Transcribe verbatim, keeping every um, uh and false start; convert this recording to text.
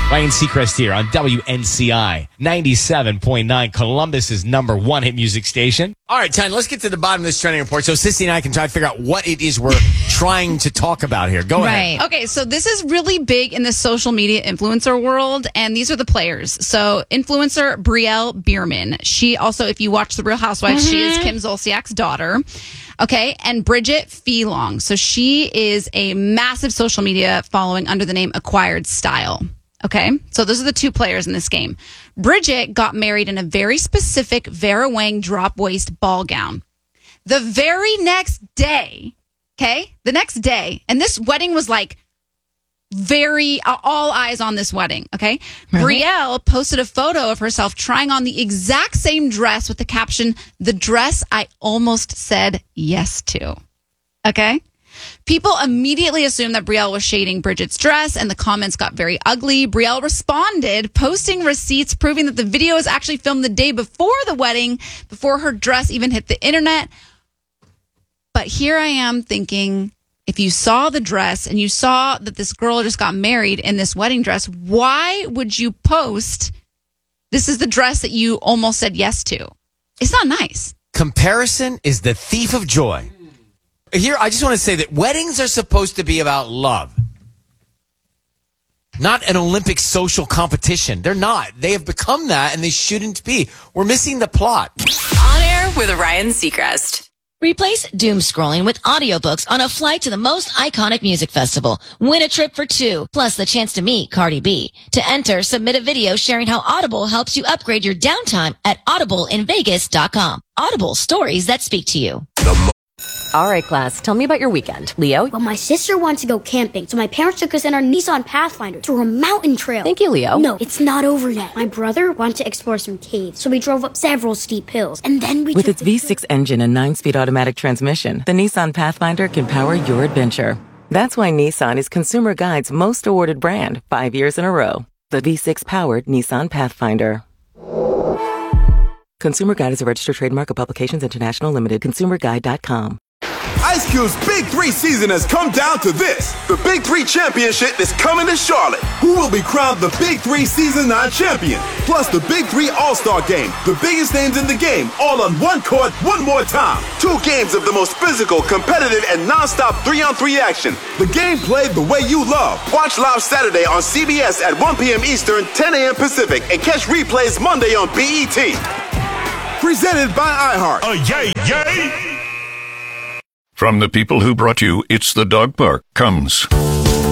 Ryan Seacrest here on W N C I ninety-seven point nine, Columbus's number one hit music station. All right, Tanya, let's get to the bottom of this trending report so Sissy and I can try to figure out what it is we're trying to talk about here. Go ahead. Right. Okay, so this is really big in the social media influencer world, and these are the players. So influencer Brielle Bierman. She also, if you watch The Real Housewives, mm-hmm. she is Kim Zolciak's daughter. Okay, and Bridget Pheelong. So she is a massive social media following under the name Acquired Style. Okay, so those are the two players in this game. Bridget got married in a very specific Vera Wang drop waist ball gown. The very next day, okay, the next day, and this wedding was like very, uh, all eyes on this wedding, okay? Really? Brielle posted a photo of herself trying on the exact same dress with the caption, "The dress I almost said yes to." Okay? People immediately assumed that Brielle was shading Bridget's dress, and the comments got very ugly. Brielle responded, posting receipts proving that the video was actually filmed the day before the wedding, before her dress even hit the internet. But here I am thinking, if you saw the dress and you saw that this girl just got married in this wedding dress, why would you post, "This is the dress that you almost said yes to"? It's not nice. Comparison is the thief of joy. Here, I just want to say that weddings are supposed to be about love, not an Olympic social competition. They're not. They have become that, and they shouldn't be. We're missing the plot. On Air with Ryan Seacrest. Replace doom scrolling with audiobooks on a flight to the most iconic music festival. Win a trip for two, plus the chance to meet Cardi B. To enter, submit a video sharing how Audible helps you upgrade your downtime at audible in vegas dot com. Audible, stories that speak to you. All right, class, tell me about your weekend. Leo? Well, my sister wanted to go camping, so my parents took us in our Nissan Pathfinder to a mountain trail. Thank you, Leo. No, it's not over yet. My brother wanted to explore some caves, so we drove up several steep hills, and then we With took its V six engine and nine-speed automatic transmission, the Nissan Pathfinder can power your adventure. That's why Nissan is Consumer Guide's most awarded brand, five years in a row. The V six-powered Nissan Pathfinder. Consumer Guide is a registered trademark of Publications International Limited. consumer guide dot com. Ice Cube's Big Three season has come down to this. The Big Three Championship is coming to Charlotte. Who will be crowned the Big Three Season nine champion? Plus the Big Three All-Star Game. The biggest names in the game, all on one court, one more time. Two games of the most physical, competitive, and non-stop three-on-three action. The game played the way you love. Watch live Saturday on C B S at one p.m. Eastern, ten a.m. Pacific, and catch replays Monday on B E T. Presented by iHeart. Oh, yay, yay! From the people who brought you It's the Dog Park comes